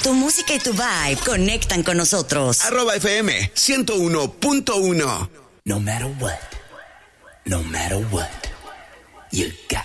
Tu música y tu vibe conectan con nosotros. @FM 101.1. No matter what, you got